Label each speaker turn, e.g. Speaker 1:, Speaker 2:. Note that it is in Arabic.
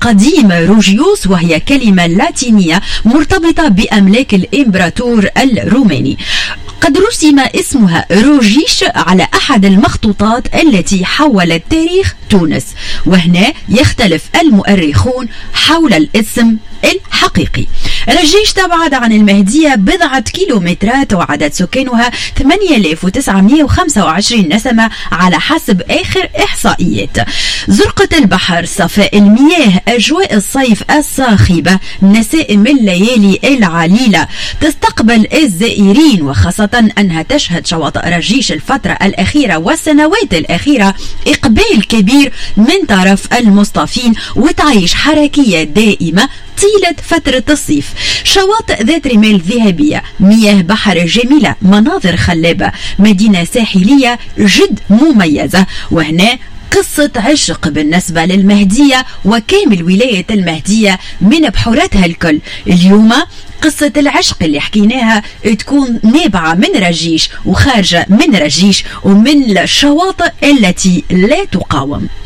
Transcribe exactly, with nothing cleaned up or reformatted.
Speaker 1: قديم روجيوس، وهي كلمة لاتينية مرتبطة بأملاك الإمبراطور الروماني. قد رسم اسمها روجيش على أحد المخطوطات التي حولت تاريخ تونس، وهنا يختلف المؤرخون حول الاسم الحقيقي. رجيش تبعد عن المهدية بضعة كيلومترات، وعدد سكانها ثمانية آلاف وتسعمائة وخمسة وعشرين نسمة على حسب آخر إحصائيات. زرقة البحر، صفاء المياه، أجواء الصيف الصاخبة، نسائم الليالي العليلة تستقبل الزائرين، وخاصة أنها تشهد شواطئ رجيش الفترة الأخيرة والسنوات الأخيرة إقبال كبير من طرف المصطافين، وتعيش حركية دائمة طيلة فترة الصيف. شواطئ ذات رمال ذهبية، مياه بحر جميلة، مناظر خلابة، مدينة ساحلية جد مميزة. وهنا قصة عشق بالنسبة للمهدية وكامل ولاية المهدية من بحورتها الكل. اليوم قصة العشق اللي حكيناها تكون نابعة من رجيش وخارجة من رجيش ومن الشواطئ التي لا تقاوم.